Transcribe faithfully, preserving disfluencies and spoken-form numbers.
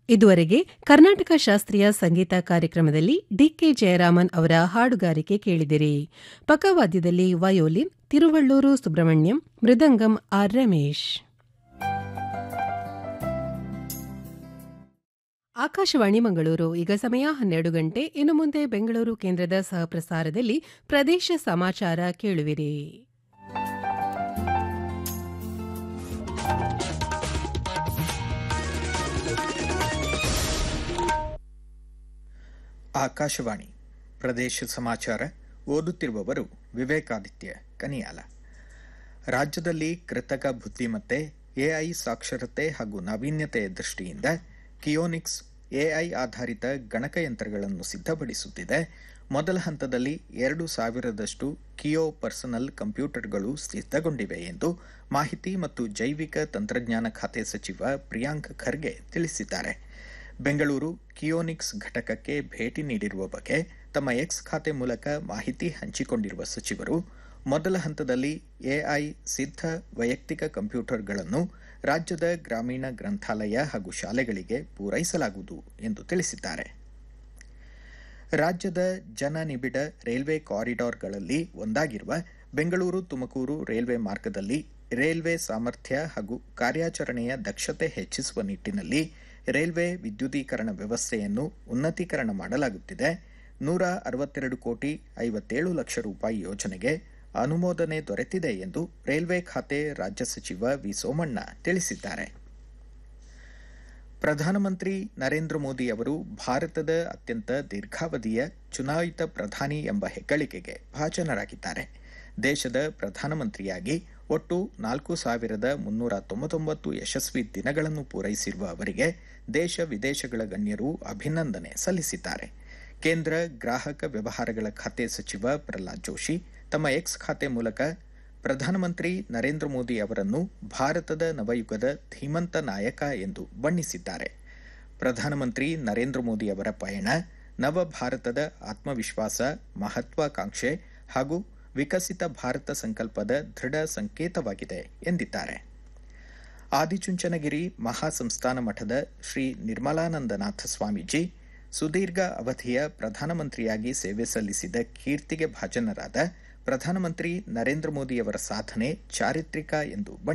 ಇದುವರೆಗೆ ಕರ್ನಾಟಕ ಶಾಸ್ತ್ರೀಯ ಸಂಗೀತ ಕಾರ್ಯಕ್ರಮದಲ್ಲಿ ಡಿಕೆ ಜಯರಾಮನ್ ಅವರ ಹಾಡುಗಾರಿಕೆ ಕೇಳಿದಿರಿ. ಪಕ್ಕವಾದ್ಯದಲ್ಲಿ ವಯೋಲಿನ್ ತಿರುವಳ್ಳೂರು ಸುಬ್ರಹ್ಮಣ್ಯಂ, ಮೃದಂಗಂ ಆರ್ ರಮೇಶ್. ಆಕಾಶವಾಣಿ ಮಂಗಳೂರು. ಈಗ ಸಮಯ ಹನ್ನೆರಡು ಗಂಟೆ. ಇನ್ನು ಮುಂದೆ ಬೆಂಗಳೂರು ಕೇಂದ್ರದ ಸಹಪ್ರಸಾರದಲ್ಲಿ ಪ್ರದೇಶ ಸಮಾಚಾರ ಕೇಳುವಿರಿ. ಆಕಾಶವಾಣಿ ಪ್ರದೇಶ ಸಮಾಚಾರ ಓದುತ್ತಿರುವವರು ವಿವೇಕಾದಿತ್ಯ ಕನಿಯಾಲ. ರಾಜ್ಯದಲ್ಲಿ ಕೃತಕ ಬುದ್ಧಿಮತ್ತೆ, ಎಐ ಸಾಕ್ಷರತೆ ಹಾಗೂ ನಾವೀನ್ಯತೆಯ ದೃಷ್ಟಿಯಿಂದ ಕಿಯೋನಿಕ್ಸ್ ಎಐ ಆಧಾರಿತ ಗಣಕಯಂತ್ರಗಳನ್ನು ಸಿದ್ಧಪಡಿಸುತ್ತಿದೆ. ಮೊದಲ ಹಂತದಲ್ಲಿ ಎರಡು ಸಾವಿರದಷ್ಟು ಕಿಯೋ ಪರ್ಸನಲ್ ಕಂಪ್ಯೂಟರ್ಗಳು ಸಿದ್ಧಗೊಂಡಿವೆ ಎಂದು ಮಾಹಿತಿ ಮತ್ತು ಜೈವಿಕ ತಂತ್ರಜ್ಞಾನ ಖಾತೆ ಸಚಿವ ಪ್ರಿಯಾಂಕ್ ಖರ್ಗೆ ತಿಳಿಸಿದ್ದಾರೆ. ಬೆಂಗಳೂರು ಕಿಯೋನಿಕ್ಸ್ ಘಟಕಕ್ಕೆ ಭೇಟಿ ನೀಡಿರುವ ಬಗ್ಗೆ ತಮ್ಮ ಎಕ್ಸ್ ಖಾತೆ ಮೂಲಕ ಮಾಹಿತಿ ಹಂಚಿಕೊಂಡಿರುವ ಸಚಿವರು, ಮೊದಲ ಹಂತದಲ್ಲಿ ಎಐ ಸಿದ್ಧ ವೈಯಕ್ತಿಕ ಕಂಪ್ಯೂಟರ್ಗಳನ್ನು ರಾಜ್ಯದ ಗ್ರಾಮೀಣ ಗ್ರಂಥಾಲಯ ಹಾಗೂ ಶಾಲೆಗಳಿಗೆ ಪೂರೈಸಲಾಗುವುದು ಎಂದು ತಿಳಿಸಿದ್ದಾರೆ. ರಾಜ್ಯದ ಜನನಿಬಿಡ ರೈಲ್ವೆ ಕಾರಿಡಾರ್ಗಳಲ್ಲಿ ಒಂದಾಗಿರುವ ಬೆಂಗಳೂರು ತುಮಕೂರು ರೈಲ್ವೆ ಮಾರ್ಗದಲ್ಲಿ ರೈಲ್ವೆ ಸಾಮರ್ಥ್ಯ ಹಾಗೂ ಕಾರ್ಯಾಚರಣೆಯ ದಕ್ಷತೆ ಹೆಚ್ಚಿಸುವ ನಿಟ್ಟಿನಲ್ಲಿ ರೈಲ್ವೆ ವಿದ್ಯುದೀಕರಣ ವ್ಯವಸ್ಥೆಯನ್ನು ಉನ್ನತೀಕರಣ ಮಾಡಲಾಗುತ್ತಿದೆ. ನೂರ ಅರವತ್ತೆರಡು ಕೋಟಿ ಐವತ್ತೇಳು ಲಕ್ಷ ರೂಪಾಯಿ ಯೋಜನೆಗೆ ಅನುಮೋದನೆ ದೊರೆತಿದೆ ಎಂದು ರೈಲ್ವೆ ಖಾತೆ ರಾಜ್ಯ ಸಚಿವ ವಿ ಸೋಮಣ್ಣ ತಿಳಿಸಿದ್ದಾರೆ. ಪ್ರಧಾನಮಂತ್ರಿ ನರೇಂದ್ರ ಮೋದಿ ಅವರು ಭಾರತದ ಅತ್ಯಂತ ದೀರ್ಘಾವಧಿಯ ಚುನಾಯಿತ ಪ್ರಧಾನಿ ಎಂಬ ಹೆಗ್ಗಳಿಕೆಗೆ ಭಾಜನರಾಗಿದ್ದಾರೆ. ದೇಶದ ಪ್ರಧಾನಮಂತ್ರಿಯಾಗಿ ಒಟ್ಟು ನಾಲ್ಕು ಸಾವಿರದ ಮುನ್ನೂರ ತೊಂಬತ್ತೊಂಬತ್ತು ಯಶಸ್ವಿ ದಿನಗಳನ್ನು ಪೂರೈಸಿರುವ ಅವರಿಗೆ ದೇಶ ವಿದೇಶಗಳ ಗಣ್ಯರು ಅಭಿನಂದನೆ ಸಲ್ಲಿಸಿದ್ದಾರೆ. ಕೇಂದ್ರ ಗ್ರಾಹಕ ವ್ಯವಹಾರಗಳ ಖಾತೆ ಸಚಿವ ಪ್ರಹ್ಲಾದ್ ಜೋಶಿ ತಮ್ಮ ಎಕ್ಸ್ ಖಾತೆ ಮೂಲಕ ಪ್ರಧಾನಮಂತ್ರಿ ನರೇಂದ್ರ ಮೋದಿ ಅವರನ್ನು ಭಾರತದ ನವಯುಗದ ಧೀಮಂತ ನಾಯಕ ಎಂದು ಬಣ್ಣಿಸಿದ್ದಾರೆ. ಪ್ರಧಾನಮಂತ್ರಿ ನರೇಂದ್ರ ಮೋದಿ ಅವರ ಪಯಣ ನವ ಭಾರತದ ಆತ್ಮವಿಶ್ವಾಸ, ಮಹತ್ವಾಕಾಂಕ್ಷೆ ಹಾಗೂ ವಿಕಸಿತ ಭಾರತ ಸಂಕಲ್ಪದ ದೃಢ ಸಂಕೇತವಾಗಿದೆ ಎಂದಿದ್ದಾರೆ. ಆದಿಚುಂಚನಗಿರಿ ಮಹಾಸಂಸ್ಥಾನ ಮಠದ ಶ್ರೀ ನಿರ್ಮಲಾನಂದನಾಥ ಸ್ವಾಮೀಜಿ ಸುದೀರ್ಘ ಅವಧಿಯ ಪ್ರಧಾನಮಂತ್ರಿಯಾಗಿ ಸೇವೆ ಸಲ್ಲಿಸಿದ ಕೀರ್ತಿಗೆ ಭಾಜನರಾದ ಪ್ರಧಾನಮಂತ್ರಿ ನರೇಂದ್ರ ಮೋದಿಯವರ ಸಾಧನೆ ಚಾರಿತ್ರಿಕ ಎಂದು